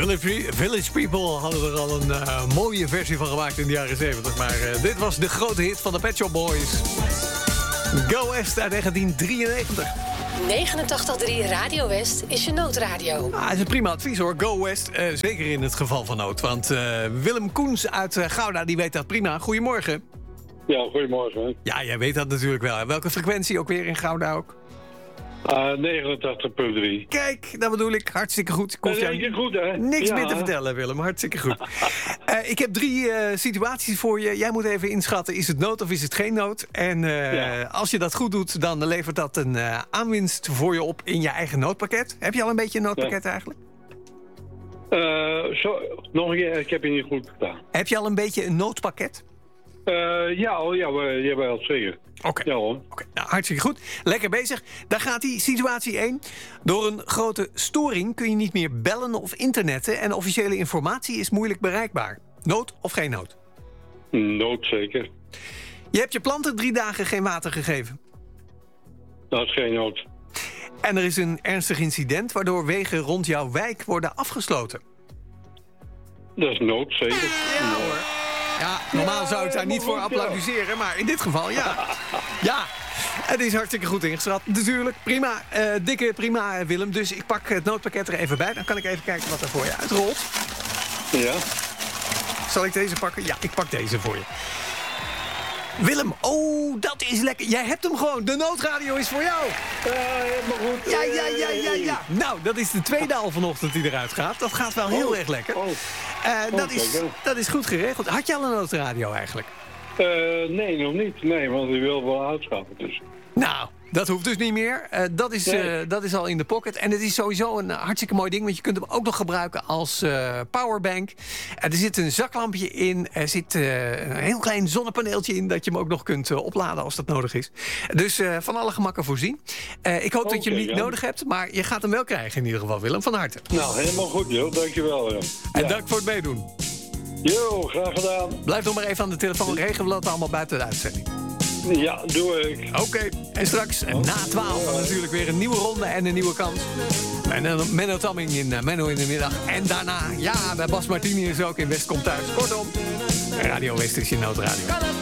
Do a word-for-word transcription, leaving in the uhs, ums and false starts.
Village, Village People hadden er al een uh, mooie versie van gemaakt in de jaren zeventig. Maar uh, dit was de grote hit van de Pet Shop Boys. Go West uit negentien drieënnegentig. negenentachtig komma drie Radio West is je noodradio. Ah, dat is een prima advies hoor, Go West. Uh, zeker in het geval van nood. Want uh, Willem Koens uit uh, Gouda, die weet dat prima. Goedemorgen. Ja, goedemorgen. Ja, jij weet dat natuurlijk wel. Welke frequentie ook weer in Gouda ook? Uh, negenentachtig komma drie. Kijk, dat bedoel ik. Hartstikke goed. Ik hoef Dat jou is goed, hè? niks Ja. meer te vertellen, Willem. Hartstikke goed. uh, ik heb drie uh, situaties voor je. Jij moet even inschatten, is het nood of is het geen nood? En uh, Ja. als je dat goed doet, dan levert dat een uh, aanwinst voor je op in je eigen noodpakket. Heb je al een beetje een noodpakket Ja. eigenlijk? Uh, zo, nog een keer, ik heb je niet goed gedaan. Heb je al een beetje een noodpakket? Uh, ja, oh, ja, we, jawel, zeker. Oké. Ja, hoor. Oké, nou, hartstikke goed. Lekker bezig. Daar gaat hij. Situatie één. Door een grote storing kun je niet meer bellen of internetten en officiële informatie is moeilijk bereikbaar. Nood of geen nood? Nood zeker. Je hebt je planten drie dagen geen water gegeven. Dat is geen nood. En er is een ernstig incident waardoor wegen rond jouw wijk worden afgesloten. Dat is nood zeker. Ja hoor. Ja, normaal zou ik daar niet voor applaudisseren, maar in dit geval ja. Ja, het is hartstikke goed ingeschat. Natuurlijk, prima. Uh, dikke prima, Willem. Dus ik pak het noodpakket er even bij. Dan kan ik even kijken wat er voor je uitrolt. Ja. Zal ik deze pakken? Ja, ik pak deze voor je. Willem, oh, dat is lekker. Jij hebt hem gewoon. De noodradio is voor jou. Uh, helemaal goed. Ja, ja, ja, ja, ja. Nou, dat is de tweede al vanochtend die eruit gaat. Dat gaat wel heel Oh, erg lekker. oh. Uh, dat, Oh, is, kijk, ja. dat is goed geregeld. Had je al een noodradio eigenlijk? Uh, nee, nog niet. Nee, want die wil wel uitschaffen. Dus. Nou, dat hoeft dus niet meer. Uh, dat, is, Nee. uh, dat is al in de pocket. En het is sowieso een hartstikke mooi ding. Want je kunt hem ook nog gebruiken als uh, powerbank. Uh, er zit een zaklampje in. Er zit uh, een heel klein zonnepaneeltje in. Dat je hem ook nog kunt uh, opladen als dat nodig is. Dus uh, van alle gemakken voorzien. Uh, ik hoop dat je hem Oké, niet ja. nodig hebt. Maar je gaat hem wel krijgen in ieder geval, Willem. Van harte. Nou, helemaal goed, joh. Dankjewel, joh. En Ja. dank voor het meedoen. Jo, graag gedaan. Blijf nog maar even aan de telefoon. Regelen we dat allemaal buiten de uitzending. Ja, doe ik. Oké, en straks na twaalf dan natuurlijk weer een nieuwe ronde en een nieuwe kans. Menno, Menno Tamming in uh, Menno in de middag. En daarna, ja, bij Bas Martini is ook in West komt thuis. Kortom, Radio West is je noodradio.